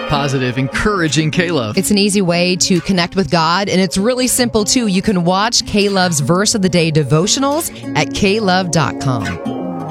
positive, encouraging K-Love. It's an easy way to connect with God, and it's really simple, too. You can watch K-Love's Verse of the Day devotionals at klove.com.